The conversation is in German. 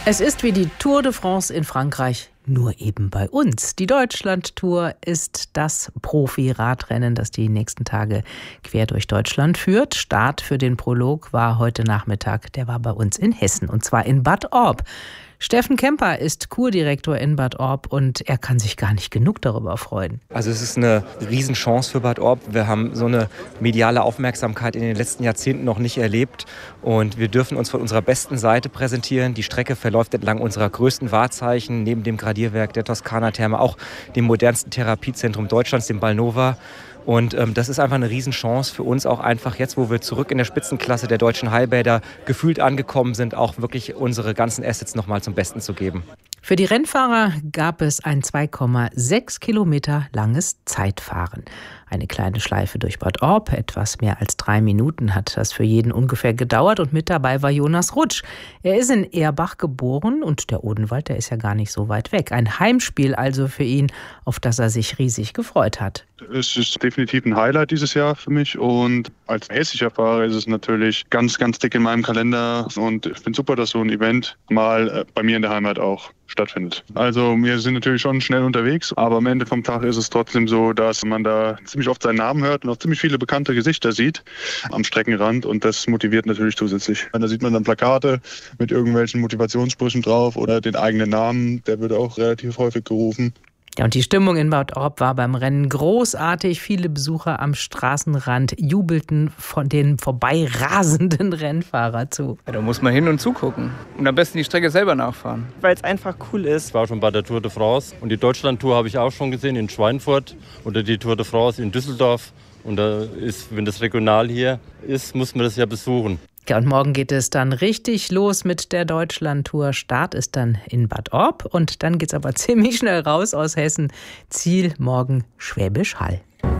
Es ist wie die Tour de France in Frankreich, nur eben bei uns. Die Deutschland-Tour ist das Profi-Radrennen, das die nächsten Tage quer durch Deutschland führt. Start für den Prolog war heute Nachmittag. Der war bei uns in Hessen, und zwar in Bad Orb. Steffen Kemper ist Kurdirektor in Bad Orb und er kann sich gar nicht genug darüber freuen. Also es ist eine Riesenchance für Bad Orb. Wir haben so eine mediale Aufmerksamkeit in den letzten Jahrzehnten noch nicht erlebt und wir dürfen uns von unserer besten Seite präsentieren. Die Strecke verläuft entlang unserer größten Wahrzeichen, neben dem Gradierwerk der Toskana-Therme, auch dem modernsten Therapiezentrum Deutschlands, dem Balnova. Und das ist einfach eine Riesenchance für uns, auch einfach jetzt, wo wir zurück in der Spitzenklasse der deutschen Heilbäder gefühlt angekommen sind, auch wirklich unsere ganzen Assets nochmal zum Besten zu geben. Für die Rennfahrer gab es ein 2,6 Kilometer langes Zeitfahren. Eine kleine Schleife durch Bad Orb, etwas mehr als 3 Minuten hat das für jeden ungefähr gedauert, und mit dabei war Jonas Rutsch. Er ist in Erbach geboren und der Odenwald, der ist ja gar nicht so weit weg. Ein Heimspiel also für ihn, auf das er sich riesig gefreut hat. Es ist definitiv ein Highlight dieses Jahr für mich, und als hessischer Fahrer ist es natürlich ganz, ganz dick in meinem Kalender, und ich finde super, dass so ein Event mal bei mir in der Heimat auch stattfindet. Also wir sind natürlich schon schnell unterwegs, aber am Ende vom Tag ist es trotzdem so, dass man da ziemlich oft seinen Namen hört und auch ziemlich viele bekannte Gesichter sieht am Streckenrand, und das motiviert natürlich zusätzlich. Da sieht man dann Plakate mit irgendwelchen Motivationssprüchen drauf oder den eigenen Namen, der wird auch relativ häufig gerufen. Ja, und die Stimmung in Bad Orb war beim Rennen großartig. Viele Besucher am Straßenrand jubelten von den vorbeirasenden Rennfahrer zu. Ja, da muss man hin und zugucken und am besten die Strecke selber nachfahren. Weil es einfach cool ist. Ich war schon bei der Tour de France und die Deutschland-Tour habe ich auch schon gesehen in Schweinfurt oder die Tour de France in Düsseldorf. Und da ist, wenn das regional hier ist, muss man das ja besuchen. Ja, und morgen geht es dann richtig los mit der Deutschland-Tour. Start ist dann in Bad Orb und dann geht's aber ziemlich schnell raus aus Hessen. Ziel morgen Schwäbisch Hall.